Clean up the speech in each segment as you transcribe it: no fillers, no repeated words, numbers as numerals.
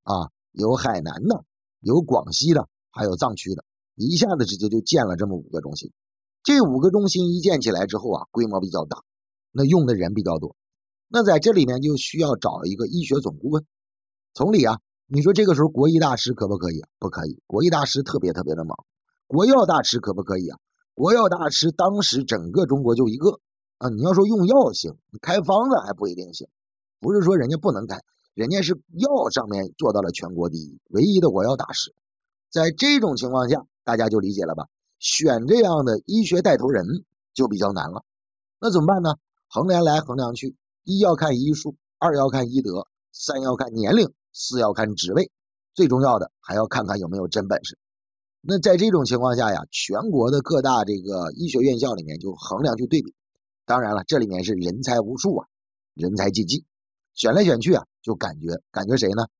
啊，有海南的，有广西的，还有藏区的，一下子直接就建了这么5个中心。这5个中心一建起来之后啊，规模比较大，那用的人比较多，那在这里面就需要找一个医学总顾问。同理啊，你说这个时候国医大师可不可以？不可以，国医大师特别的忙。国药大师可不可以啊？国药大师当时整个中国就一个啊，你要说用药行，开方子还不一定行。不是说人家不能开，人家是药上面做到了全国第一，唯一的国药大师。在这种情况下，大家就理解了吧？选这样的医学带头人就比较难了。那怎么办呢？衡量来衡量去，一要看医术，2要看医德，3要看年龄，4要看职位，最重要的还要看看有没有真本事。那在这种情况下呀，全国的各大这个医学院校里面就衡量去对比。当然了，这里面是人才无数啊，人才济济，选来选去啊，就感觉谁呢？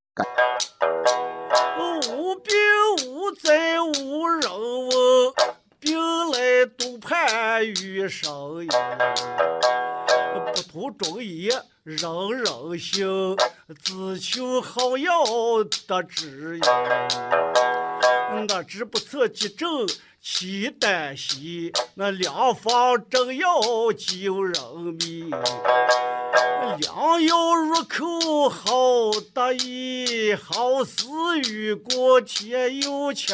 无病无灾无人问，病来多盼与生也。不图中医人人行，只求好药得治也。那治不测急症其担心，那良方正药救人命。良药入口好得意，好似雨过天又晴。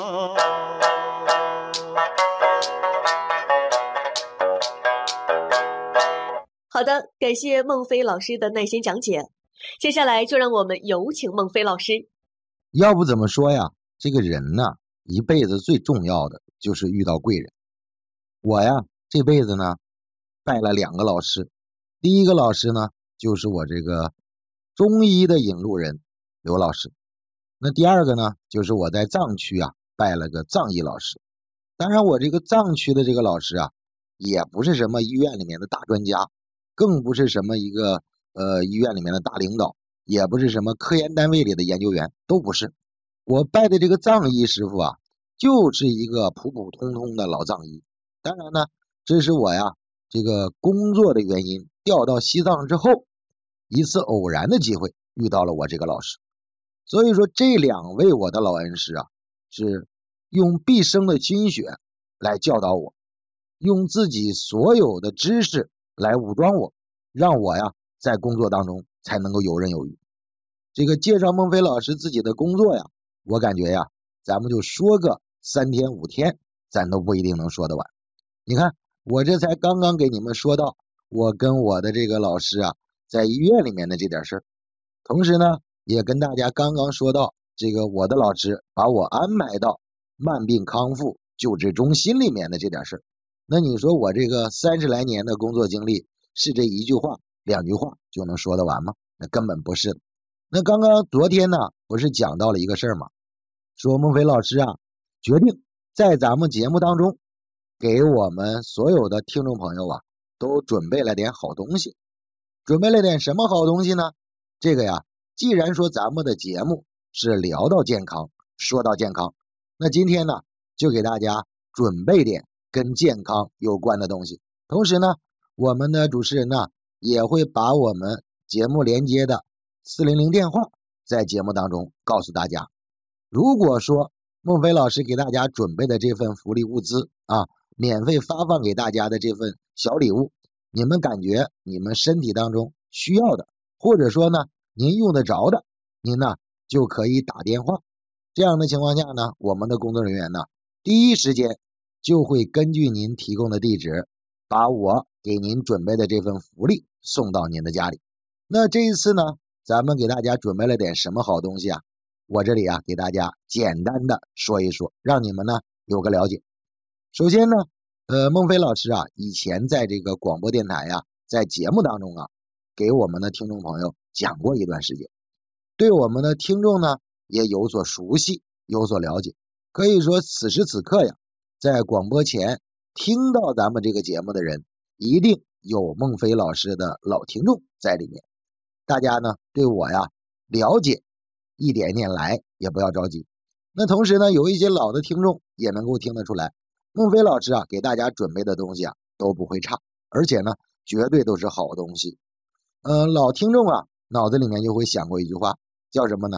好的，感谢孟非老师的耐心讲解。接下来就让我们有请孟非老师。 要不怎么说呀，这个人呢，一辈子最重要的就是遇到贵人。我呀，这辈子呢，拜了2个老师。第一个老师呢，就是我这个中医的引路人刘老师。那第2个呢，就是我在藏区啊拜了个藏医老师。当然我这个藏区的这个老师啊，也不是什么医院里面的大专家，更不是什么一个医院里面的大领导，也不是什么科研单位里的研究员，都不是。我拜的这个藏医师傅啊，就是一个普普通通的老藏医。当然呢，这是我呀这个工作的原因，调到西藏之后，一次偶然的机会遇到了我这个老师。所以说这2位我的老恩师啊，是用毕生的心血来教导我，用自己所有的知识来武装我，让我呀在工作当中才能够游刃有余。这个介绍孟非老师自己的工作呀，我感觉呀，咱们就说个3天5天，咱都不一定能说得完。你看，我这才刚刚给你们说到我跟我的这个老师啊，在医院里面的这点事儿，同时呢，也跟大家刚刚说到这个我的老师把我安排到慢病康复救治中心里面的这点事儿。那你说我这个30来年的工作经历，是这1句话2句话就能说得完吗？那根本不是的。那刚刚昨天呢，不是讲到了一个事儿吗？说孟非老师啊，决定在咱们节目当中给我们所有的听众朋友啊，都准备了点好东西。准备了点什么好东西呢？这个呀，既然说咱们的节目是聊到健康，说到健康，那今天呢，就给大家准备点跟健康有关的东西。同时呢，我们的主持人呢，也会把我们节目连接的400电话在节目当中告诉大家。如果说孟非老师给大家准备的这份福利物资啊，免费发放给大家的这份小礼物，你们感觉你们身体当中需要的，或者说呢您用得着的，您呢就可以打电话。这样的情况下呢，我们的工作人员呢第一时间就会根据您提供的地址，把我给您准备的这份福利送到您的家里。那这一次呢，咱们给大家准备了点什么好东西啊？我这里啊给大家简单的说一说，让你们呢有个了解。首先呢，孟非老师啊，以前在这个广播电台啊，在节目当中啊，给我们的听众朋友讲过一段时间，对我们的听众呢也有所熟悉，有所了解。可以说此时此刻呀，在广播前听到咱们这个节目的人，一定有孟非老师的老听众在里面。大家呢对我呀了解一点点来，也不要着急。那同时呢，有一些老的听众也能够听得出来，孟非老师啊给大家准备的东西啊都不会差，而且呢绝对都是好东西。老听众啊脑子里面就会想过一句话，叫什么呢？